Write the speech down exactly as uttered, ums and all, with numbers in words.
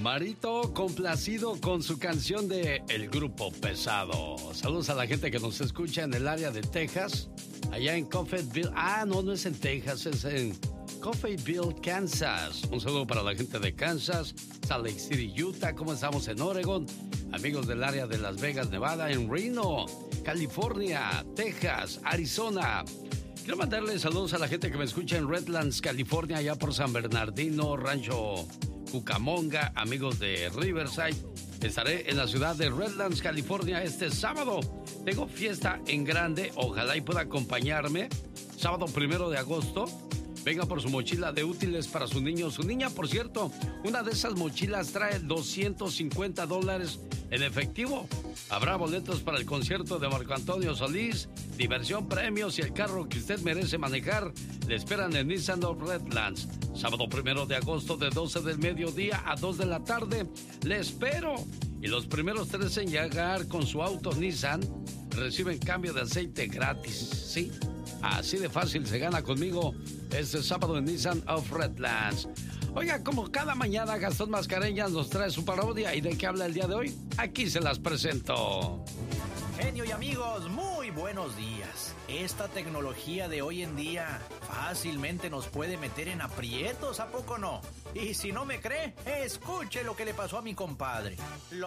Marito complacido con su canción de El Grupo Pesado. Saludos a la gente que nos escucha en el área de Texas, allá en Coffeyville. Ah, no, no es en Texas, es en Coffeyville, Kansas. Un saludo para la gente de Kansas, Salt Lake City, Utah. ¿Cómo estamos en Oregon? Amigos del área de Las Vegas, Nevada, en Reno, California, Texas, Arizona. Quiero mandarle saludos a la gente que me escucha en Redlands, California, allá por San Bernardino, Rancho Cucamonga, amigos de Riverside. Estaré en la ciudad de Redlands, California, este sábado. Tengo fiesta en grande, ojalá y pueda acompañarme. Sábado primero de agosto. Venga por su mochila de útiles para su niño o su niña. Por cierto, una de esas mochilas trae doscientos cincuenta dólares en efectivo. Habrá boletos para el concierto de Marco Antonio Solís, diversión, premios y el carro que usted merece manejar. Le esperan en Nissan of Redlands. Sábado primero de agosto de doce del mediodía a dos de la tarde. Le espero. Y los primeros tres en llegar con su auto Nissan reciben cambio de aceite gratis. Sí, así de fácil se gana conmigo este sábado en Nissan of Redlands. Oiga, como cada mañana Gastón Mascareñas nos trae su parodia. ¿Y de qué habla el día de hoy? Aquí se las presento. Genio y amigos, muy buenos días. Esta tecnología de hoy en día fácilmente nos puede meter en aprietos, ¿a poco no? Y si no me cree, escuche lo que le pasó a mi compadre. Lo